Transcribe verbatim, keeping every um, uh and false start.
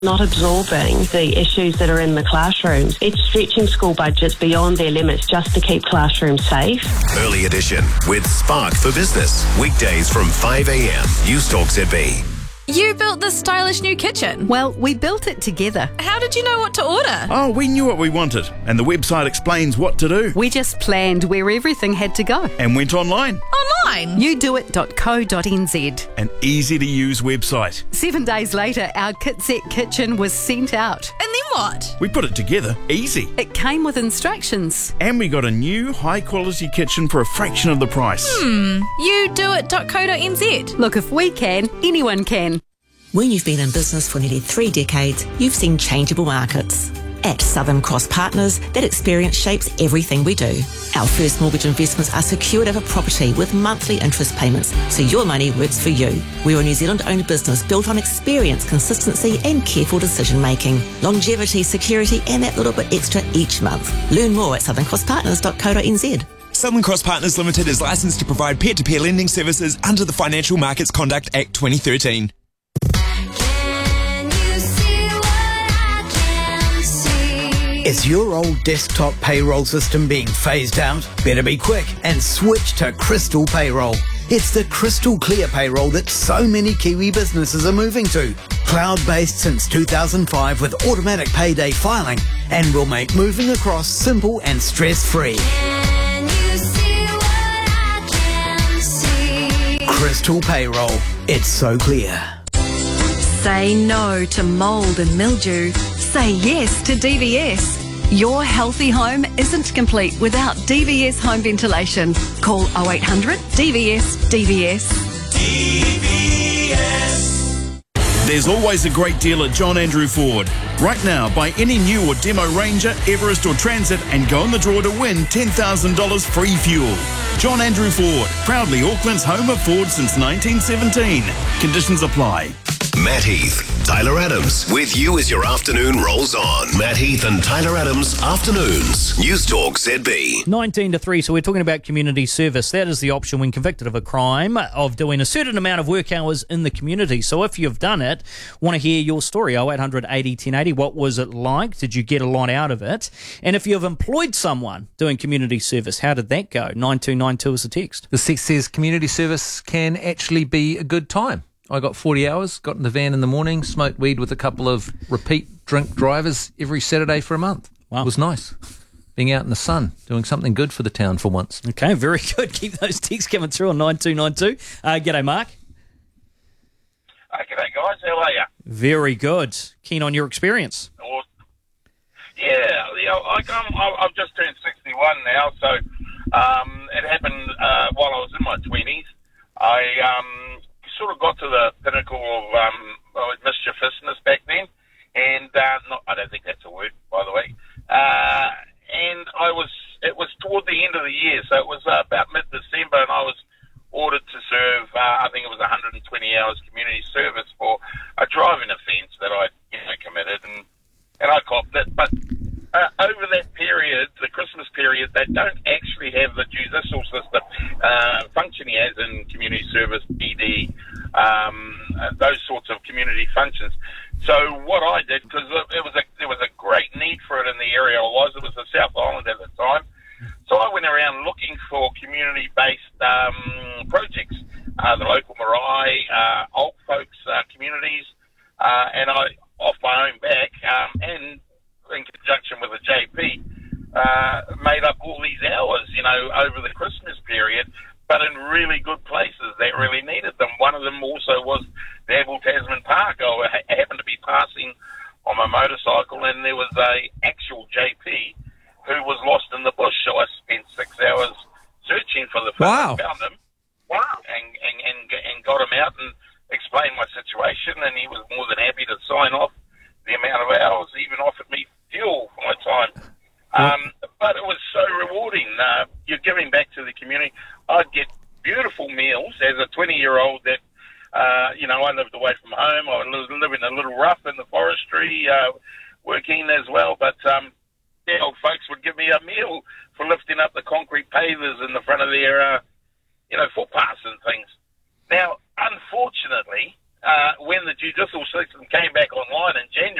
not absorbing the issues that are in the classrooms. It's stretching school budgets beyond their limits just to keep classrooms safe. Early Edition with Spark for Business. Weekdays from five a.m. Newstalk Z B. You built this stylish new kitchen. Well, we built it together. How did you know what to order? Oh, we knew what we wanted, and the website explains what to do. We just planned where everything had to go. And went online. Online? you do it dot co dot n z. An easy-to-use website. Seven days later, our KitSet kitchen was sent out. And then what? We put it together easy. It came with instructions. And we got a new, high-quality kitchen for a fraction of the price. Hmm. you do it dot co dot n z. Look, if we can, anyone can. When you've been in business for nearly three decades, you've seen changeable markets. At Southern Cross Partners, that experience shapes everything we do. Our first mortgage investments are secured over property with monthly interest payments, so your money works for you. We're a New Zealand-owned business built on experience, consistency and careful decision-making. Longevity, security and that little bit extra each month. Learn more at southern cross partners dot co dot n z. Southern Cross Partners Limited is licensed to provide peer-to-peer lending services under the Financial Markets Conduct Act twenty thirteen. Is your old desktop payroll system being phased out? Better be quick and switch to Crystal Payroll. It's the crystal clear payroll that so many Kiwi businesses are moving to. Cloud-based since two thousand five with automatic payday filing and will make moving across simple and stress-free. Crystal Payroll. It's so clear. Say no to mould and mildew. Say yes to D V S. Your healthy home isn't complete without D V S home ventilation. Call oh eight hundred D V S D V S. D V S. There's always a great deal at John Andrew Ford. Right now, buy any new or demo Ranger, Everest or Transit and go in the draw to win ten thousand dollars free fuel. John Andrew Ford, proudly Auckland's home of Ford since nineteen seventeen. Conditions apply. Matt Heath, Tyler Adams, with you as your afternoon rolls on. Matt Heath and Tyler Adams, afternoons. Newstalk Z B. nineteen to three, so we're talking about community service. That is the option when convicted of a crime of doing a certain amount of work hours in the community. So if you've done it, want to hear your story, oh eight hundred eighty ten eighty. What was it like? Did you get a lot out of it? And if you've employed someone doing community service, how did that go? nine two nine two is the text. The text says community service can actually be a good time. I got forty hours, got in the van in the morning, smoked weed with a couple of repeat drink drivers every Saturday for a month. Wow. It was nice. Being out in the sun, doing something good for the town for once. Okay, very good. Keep those texts coming through on nine two nine two. Uh, g'day, Mark. Uh, g'day, guys. How are you? Very good. Keen on your experience. Awesome. Yeah, yeah I, I'm, I've just turned sixty-one now, so um, it happened uh, while I was in my twenties. I... Um, sort of got to the pinnacle of um, mischievousness back then, and uh, not, I don't think that's a word, by the way. Uh, and I was, it was toward the end of the year, so it was uh, about mid-December, and I was ordered to serve. Uh, I think it was one hundred twenty hours community service for a driving offence that I, you know, committed, and and I copped it. But uh, over that period, the Christmas period, they don't actually have the judicial system uh, functioning as in community service, P D. Um, those sorts of community functions. So what I did, because it was a, there was a great need for it in the area I was, it was the South Island at the time, so I went around looking for community-based um, projects, uh, the local marae, uh, old folks uh, communities, uh, and I, off my own back, um, and in conjunction with the J P, uh, made up all these hours, you know, over the Christmas period, but in really good places that really needed them. One of them also was the Abel Tasman Park. I happened to be passing on my motorcycle, and there was a actual J P who was lost in the bush. So I spent six hours searching for the wow. found him, wow, and, and and and got him out and explained my situation, and he was more than happy to sign off the amount of hours. He even offered me fuel for my time. Um, but it was so rewarding. Uh, you're giving back to the community. I'd get beautiful meals as a twenty-year-old that, uh, you know, I lived away from home. I was living a little rough in the forestry, uh, working as well. But um, yeah, old folks would give me a meal for lifting up the concrete pavers in the front of their, uh, you know, footpaths and things. Now, unfortunately, uh, when the judicial system came back online in January,